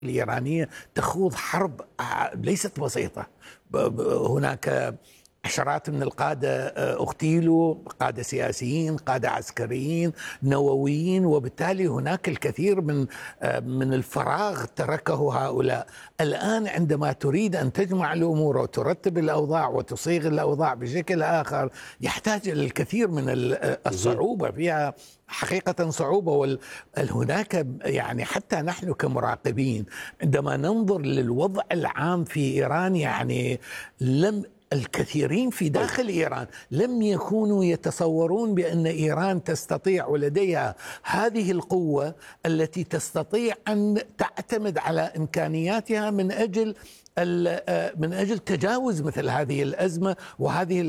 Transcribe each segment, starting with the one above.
الإيرانية تخوض حرب ليست بسيطة. هناك عشرات من القادة اغتيلوا، قادة سياسيين، قادة عسكريين، نوويين، وبالتالي هناك الكثير من الفراغ تركه هؤلاء. الآن عندما تريد أن تجمع الأمور وترتب الأوضاع وتصيغ الأوضاع بشكل آخر، يحتاج إلى الكثير من الصعوبة فيها، حقيقة صعوبة. هناك يعني حتى نحن كمراقبين عندما ننظر للوضع العام في إيران، يعني الكثيرين في داخل إيران لم يكونوا يتصورون بأن إيران تستطيع ولديها هذه القوة التي تستطيع أن تعتمد على إمكانياتها من أجل تجاوز مثل هذه الأزمة وهذه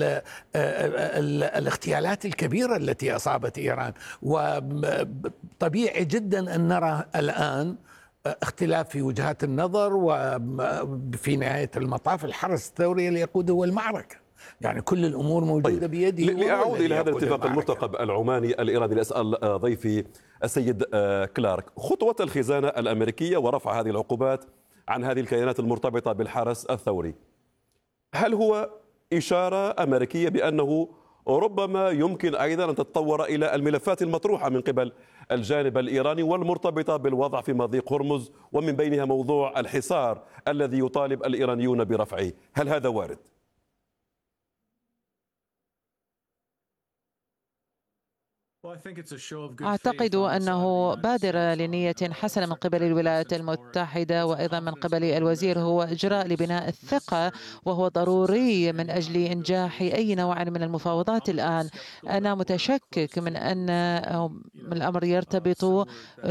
الاغتيالات الكبيرة التي أصابت إيران. وطبيعي جدا أن نرى الآن اختلاف في وجهات النظر، وفي نهاية المطاف الحرس الثوري اللي يقود هو المعركة. يعني كل الأمور موجودة بيده. لأعود إلى هذا الاتفاق المرتقب العماني الإيراني، لأسأل ضيفي السيد كلارك، خطوة الخزانة الأمريكية ورفع هذه العقوبات عن هذه الكيانات المرتبطة بالحرس الثوري، هل هو إشارة أمريكية بأنه ربما يمكن أيضا أن تتطور إلى الملفات المطروحة من قبل الجانب الإيراني والمرتبطة بالوضع في مضيق هرمز، ومن بينها موضوع الحصار الذي يطالب الإيرانيون برفعه؟ هل هذا وارد؟ أعتقد أنه بادرة لنية حسنة من قبل الولايات المتحدة وأيضا من قبل الوزير، هو إجراء لبناء الثقة، وهو ضروري من أجل إنجاح أي نوع من المفاوضات. الآن أنا متشكك من أن الأمر يرتبط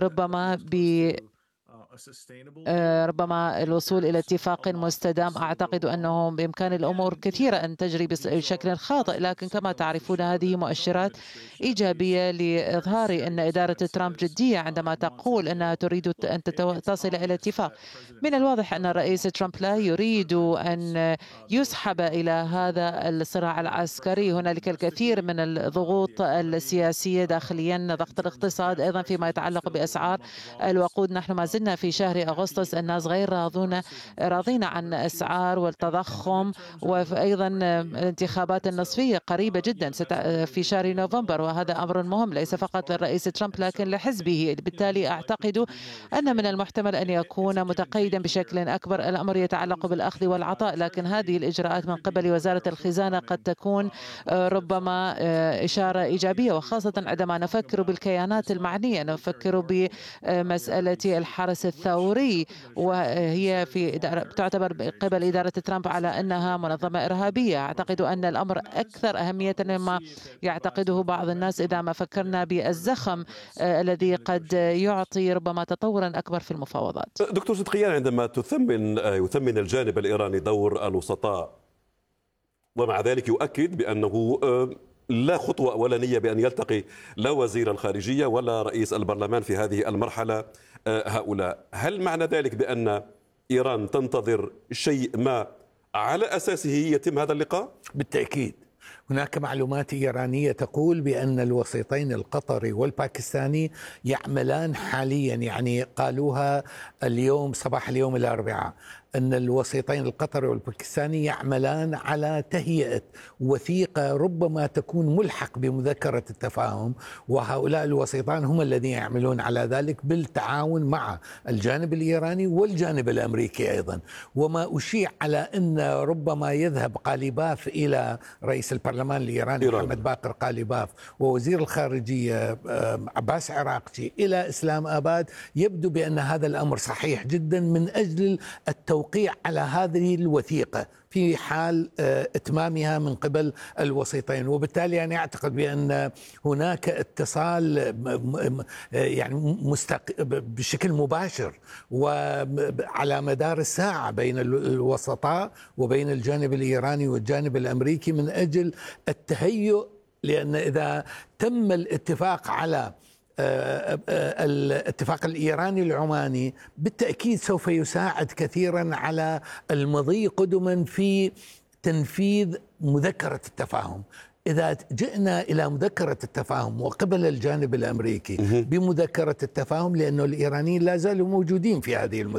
ربما الوصول إلى اتفاق مستدام. أعتقد أنه بإمكان الأمور كثيرة أن تجري بشكل خاطئ، لكن كما تعرفون هذه مؤشرات إيجابية لإظهار أن إدارة ترامب جدية عندما تقول أنها تريد أن تصل إلى اتفاق. من الواضح أن الرئيس ترامب لا يريد أن يسحب إلى هذا الصراع العسكري. هنالك الكثير من الضغوط السياسية داخليا، ضغط الاقتصاد، أيضا فيما يتعلق بأسعار الوقود. نحن ما زلنا في شهر أغسطس، الناس غير راضين عن أسعار والتضخم، وأيضا الانتخابات النصفية قريبة جدا في شهر نوفمبر، وهذا أمر مهم ليس فقط للرئيس ترامب لكن لحزبه. بالتالي أعتقد أن من المحتمل أن يكون متقيدا بشكل أكبر. الأمر يتعلق بالأخذ والعطاء، لكن هذه الإجراءات من قبل وزارة الخزانة قد تكون ربما إشارة إيجابية، وخاصة عندما نفكر بالكيانات المعنية. نفكر بمسألة الحرس الثوري، وهي تعتبر قبل إدارة ترامب على أنها منظمة إرهابية. أعتقد أن الأمر أكثر أهمية مما يعتقده بعض الناس إذا ما فكرنا بالزخم الذي قد يعطي ربما تطورا أكبر في المفاوضات. دكتور صدقيان، عندما يثمن الجانب الإيراني دور الوسطاء، ومع ذلك يؤكد بأنه لا خطوة أولانية بأن يلتقي لا وزير الخارجية ولا رئيس البرلمان في هذه المرحلة هؤلاء، هل معنى ذلك بأن إيران تنتظر شيء ما على أساسه يتم هذا اللقاء؟ بالتأكيد هناك معلومات إيرانية تقول بأن الوسيطين القطري والباكستاني يعملان حاليا، يعني قالوها اليوم صباح اليوم الأربعاء، أن الوسيطين القطري والباكستاني يعملان على تهيئة وثيقة ربما تكون ملحق بمذكرة التفاهم، وهؤلاء الوسيطان هم الذين يعملون على ذلك بالتعاون مع الجانب الإيراني والجانب الأمريكي أيضا. وما أشيع على أن ربما يذهب قاليباف إلى رئيس البرلمان الإيراني محمد باقر قاليباف ووزير الخارجية عباس عراقجي إلى إسلام آباد، يبدو بأن هذا الأمر صحيح جدا من أجل التوقيع على هذه الوثيقة في حال إتمامها من قبل الوسيطين. وبالتالي أنا أعتقد بأن هناك اتصال يعني بشكل مباشر وعلى مدار الساعة بين الوسطاء وبين الجانب الإيراني والجانب الأمريكي من أجل التهيؤ، لأن إذا تم الاتفاق على الاتفاق الإيراني العماني بالتأكيد سوف يساعد كثيرا على المضي قدما في تنفيذ مذكرة التفاهم. إذا جئنا إلى مذكرة التفاهم وقبل الجانب الأمريكي بمذكرة التفاهم، لأن الإيرانيين لا زالوا موجودين في هذه المذكرة،